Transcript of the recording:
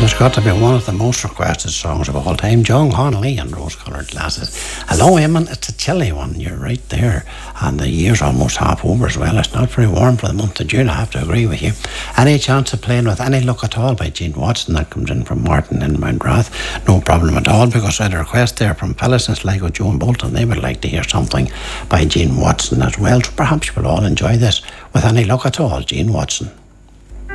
It's got to be one of the most requested songs of all time. John Connolly and Rose Coloured Glasses. Hello, Eamon. It's a chilly one. You're right there. And the year's almost half over as well. It's not very warm for the month of June, I have to agree with you. Any chance of playing with Any Luck at All by Gene Watson? That comes in from Martin in Mountrath. No problem at all, because I had a request there from fellas in Sligo, Joe and Bolton. They would like to hear something by Gene Watson as well. So perhaps we'll all enjoy this with Any Luck at All, Gene Watson.